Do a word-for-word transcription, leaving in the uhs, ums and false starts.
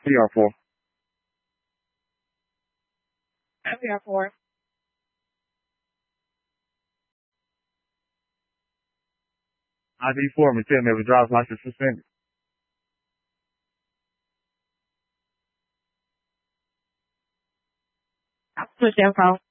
P R four. P R four. I D four and tell me if the driver's license suspended. I'll push info.